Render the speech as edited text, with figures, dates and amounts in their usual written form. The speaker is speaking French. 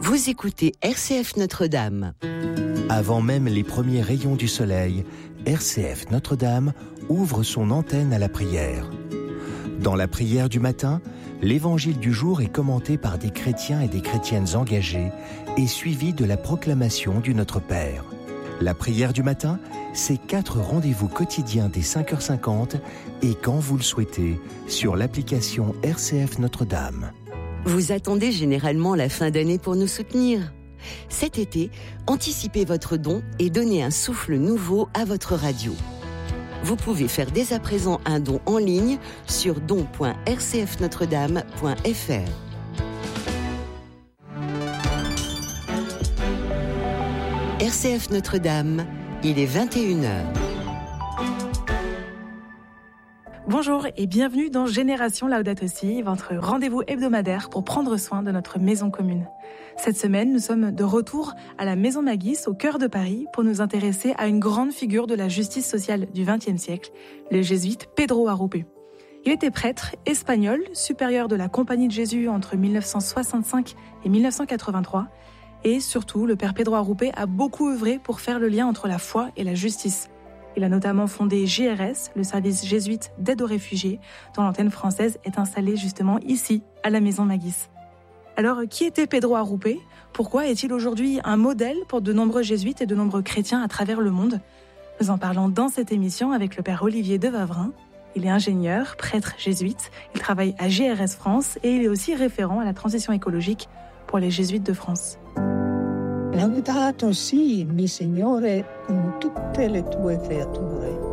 Vous écoutez RCF Notre-Dame. Avant même les premiers rayons du soleil, RCF Notre-Dame ouvre son antenne à la prière. Dans la prière du matin, l'évangile du jour est commenté par des chrétiens et des chrétiennes engagés et suivi de la proclamation du Notre Père. La prière du matin, c'est 4 rendez-vous quotidiens dès 5h50 et quand vous le souhaitez, sur l'application RCF Notre-Dame. Vous attendez généralement la fin d'année pour nous soutenir. Cet été, anticipez votre don et donnez un souffle nouveau à votre radio. Vous pouvez faire dès à présent un don en ligne sur don.rcfnotredame.fr. RCF Notre-Dame, il est 21h. Bonjour et bienvenue dans Génération Laudato Si, votre rendez-vous hebdomadaire pour prendre soin de notre maison commune. Cette semaine, nous sommes de retour à la Maison Magis, au cœur de Paris, pour nous intéresser à une grande figure de la justice sociale du XXe siècle, le jésuite Pedro Arrupe. Il était prêtre espagnol, supérieur de la Compagnie de Jésus entre 1965 et 1983, et surtout, le père Pedro Arrupe a beaucoup œuvré pour faire le lien entre la foi et la justice. Il a notamment fondé JRS, le service jésuite d'aide aux réfugiés, dont l'antenne française est installée justement ici, à la Maison Magis. Alors, qui était Pedro Arrupe ? Pourquoi est-il aujourd'hui un modèle pour de nombreux jésuites et de nombreux chrétiens à travers le monde ? Nous en parlons dans cette émission avec le père Olivier de Wavrin. Il est ingénieur, prêtre jésuite, il travaille à JRS France et il est aussi référent à la transition écologique pour les jésuites de France. Laudato si, mi Signore, con tutte le tue creature.